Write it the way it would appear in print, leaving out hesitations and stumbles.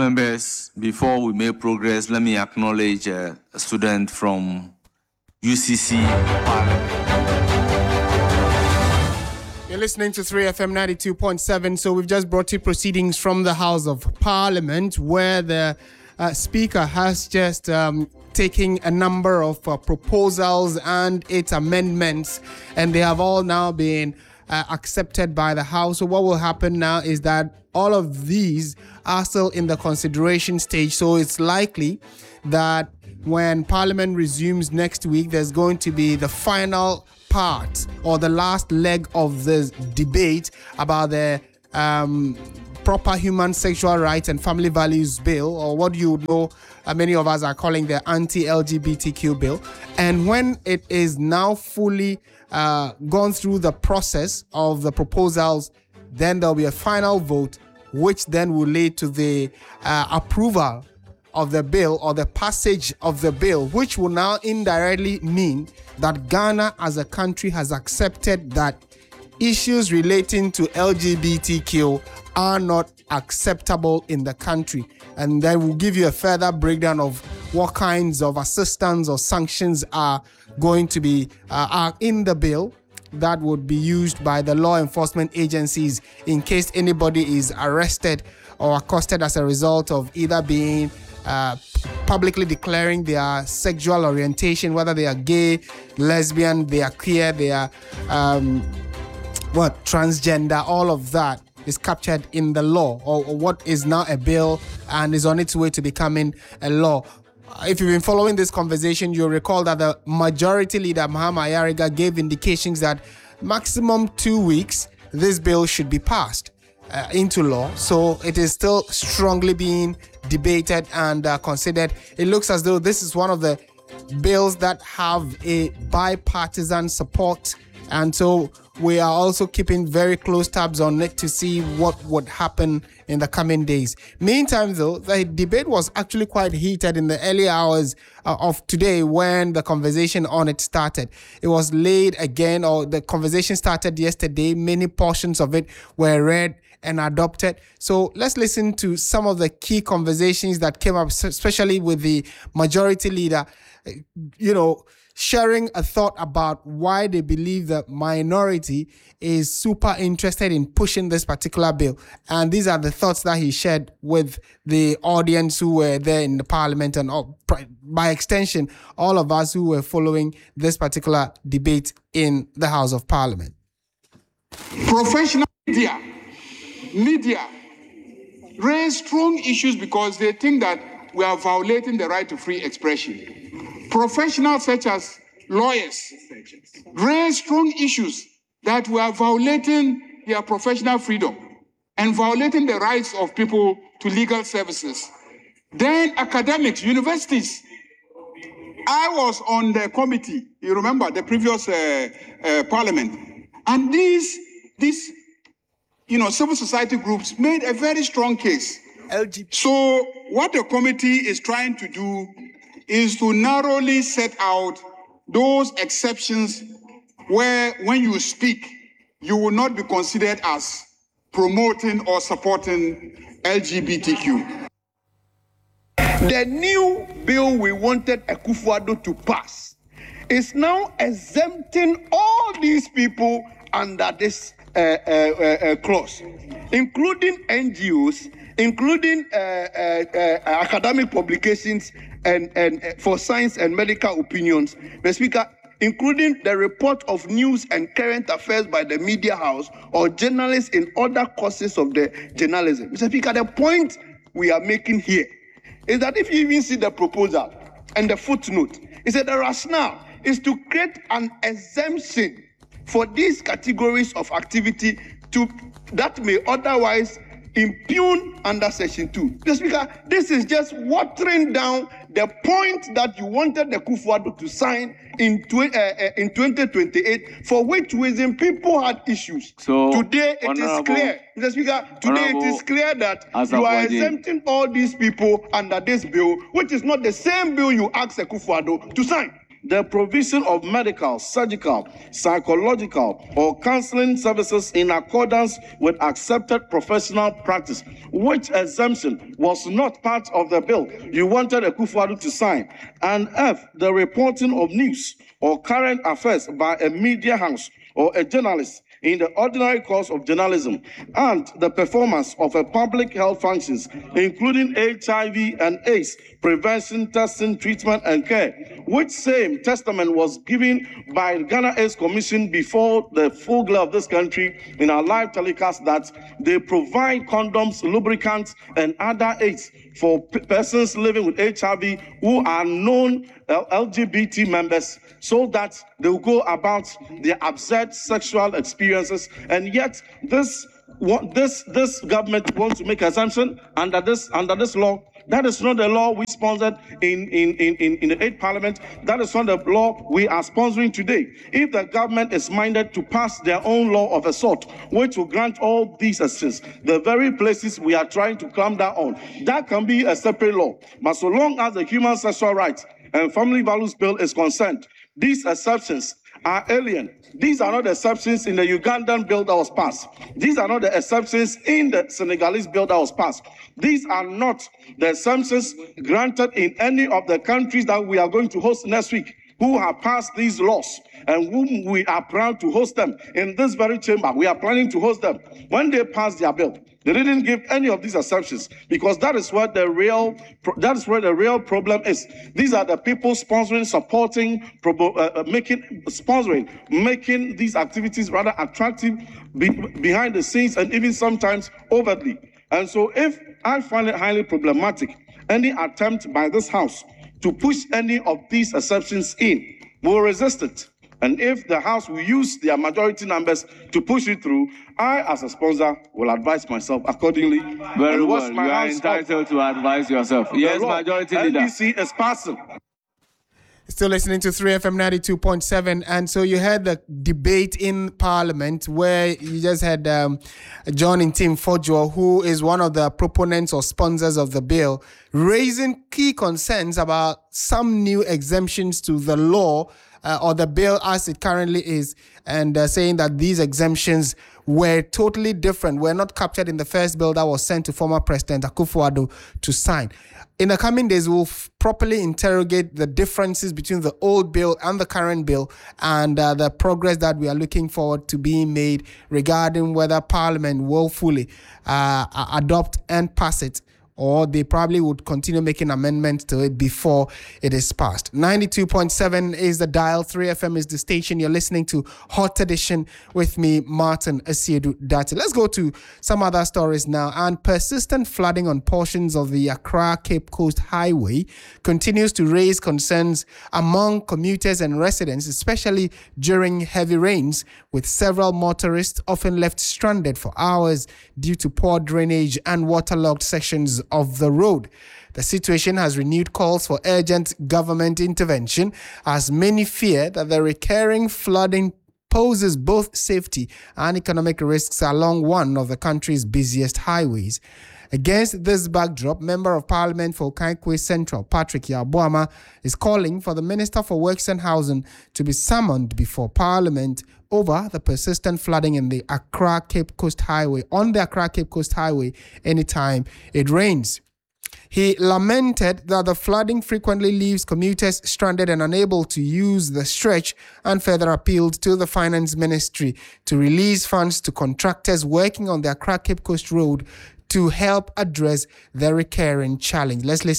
members, before we make progress, let me acknowledge a student from UCC Parliament. You're listening to 3FM 92.7. So we've just brought you proceedings from the House of Parliament, where the Speaker has just taken a number of proposals and 8 amendments, and they have all now been accepted by the House. So what will happen now is that all of these are still in the consideration stage. So it's likely that when Parliament resumes next week, there's going to be the final part or the last leg of this debate about the proper human sexual rights and family values bill, or what you know many of us are calling the anti-LGBTQ bill. And when it is now fully gone through the process of the proposals, then there'll be a final vote, which then will lead to the approval of the bill or the passage of the bill, which will now indirectly mean that Ghana as a country has accepted that issues relating to LGBTQ are not acceptable in the country. And then we'll give you a further breakdown of what kinds of assistance or sanctions are going to be are in the bill that would be used by the law enforcement agencies in case anybody is arrested or accosted as a result of either being publicly declaring their sexual orientation, whether they are gay, lesbian, they are queer, they are transgender. All of that is captured in the law, or what is now a bill and is on its way to becoming a law. If you've been following this conversation, you'll recall that the majority leader, Mahama Ayariga, gave indications that maximum 2 weeks, this bill should be passed into law. So it is still strongly being debated and considered. It looks as though this is one of the bills that have a bipartisan support, and so we are also keeping very close tabs on it to see what would happen in the coming days. Meantime, though, the debate was actually quite heated in the early hours of today when the conversation on it started. It was laid again, or the conversation started yesterday. Many portions of it were read and adopted. So let's listen to some of the key conversations that came up, especially with the majority leader, sharing a thought about why they believe the minority is super interested in pushing this particular bill. And these are the thoughts that he shared with the audience who were there in the Parliament, and by extension, all of us who were following this particular debate in the House of Parliament. Professional media raise strong issues because they think that we are violating the right to free expression. Professionals such as lawyers raise strong issues that we are violating their professional freedom and violating the rights of people to legal services. Then academics, universities. I was on the committee, you remember, the previous parliament. And these civil society groups made a very strong case. So what the committee is trying to do is to narrowly set out those exceptions where when you speak, you will not be considered as promoting or supporting LGBTQ. The new bill we wanted Akufo-Addo to pass is now exempting all these people under this clause, including NGOs, including academic publications and for science and medical opinions, Mr. Speaker, including the report of news and current affairs by the media house or journalists in other courses of the journalism. Mr. Speaker, the point we are making here is that if you even see the proposal and the footnote, it said the rationale is to create an exemption for these categories of activity that may otherwise impugn under Section 2. Mr. Speaker, this is just watering down the point that you wanted the Akufo-Addo to sign in 2028, for which reason people had issues. So today it is clear, Mr. Speaker, today it is clear that you are exempting all these people under this bill, which is not the same bill you asked the Akufo-Addo to sign. the provision of medical, surgical, psychological, or counseling services in accordance with accepted professional practice, which exemption was not part of the bill you wanted Akufo-Addo to sign. And F, the reporting of news or current affairs by a media house or a journalist in the ordinary course of journalism, and the performance of a public health functions, including HIV and AIDS prevention, testing, treatment, and care, which same testament was given by the Ghana AIDS Commission before the full glare of this country in our live telecast that they provide condoms, lubricants, and other aids for persons living with HIV who are known LGBT members, so that they will go about their absurd sexual experiences. And yet this government wants to make assumption under this law. That is not the law we sponsored in the 8th Parliament. That is not the law we are sponsoring today. If the government is minded to pass their own law of a sort, which will grant all these exceptions, the very places we are trying to clamp down on, that can be a separate law. But so long as the Human Sexual Rights and Family Values Bill is concerned, these exceptions are alien. These are not the exceptions in the Ugandan bill that was passed. These are not the exceptions in the Senegalese bill that was passed. These are not the exemptions granted in any of the countries that we are going to host next week, who have passed these laws and whom we are proud to host them in this very chamber. We are planning to host them. When they pass their bill, they didn't give any of these exceptions, because that is where the real problem is. These are the people sponsoring, supporting, making these activities rather attractive behind the scenes and even sometimes overtly. And so if I find it highly problematic, any attempt by this House to push any of these exceptions in, will resist it. And if the House will use their majority numbers to push it through, I, as a sponsor, will advise myself accordingly. Very well. You are entitled to advise yourself. Yes, majority leader. NDC is passing. Still listening to 3FM 92.7. And so you had the debate in Parliament where you just had John Ntim Fodjo, who is one of the proponents or sponsors of the bill, raising key concerns about some new exemptions to the law or the bill as it currently is, and saying that these exemptions were totally different, were not captured in the first bill that was sent to former President Akufo-Addo to sign. In the coming days, we'll properly interrogate the differences between the old bill and the current bill, and the progress that we are looking forward to being made regarding whether Parliament will fully adopt and pass it, or they probably would continue making amendments to it before it is passed. 92.7 is the dial. 3FM is the station. You're listening to Hot Edition with me, Martin Asiedu Dati. Let's go to some other stories now. And persistent flooding on portions of the Accra-Cape Coast Highway continues to raise concerns among commuters and residents, especially during heavy rains, with several motorists often left stranded for hours due to poor drainage and waterlogged sections of the road. The situation has renewed calls for urgent government intervention, as many fear that the recurring flooding poses both safety and economic risks along one of the country's busiest highways. Against this backdrop, Member of Parliament for Okaigwe Central, Patrick Yabuama, is calling for the Minister for Works and Housing to be summoned before Parliament over the persistent flooding in the Accra-Cape Coast Highway, anytime it rains. He lamented that the flooding frequently leaves commuters stranded and unable to use the stretch, and further appealed to the Finance Ministry to release funds to contractors working on the Accra-Cape Coast Road to help address the recurring challenge. Let's listen.